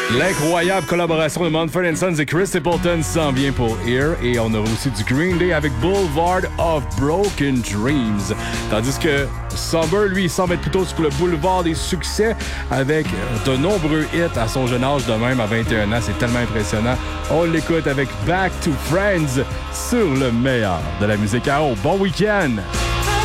L'incroyable collaboration de Mumford & Sons et Chris Stapleton s'en vient pour Here. Et on aura aussi du Green Day avec Boulevard of Broken Dreams. Tandis que Somber, lui, il semble être plutôt sur le boulevard des succès avec de nombreux hits à son jeune âge de même, à 21 ans. C'est tellement impressionnant. On l'écoute avec Back to Friends sur le meilleur de la musique à eau. Bon week-end!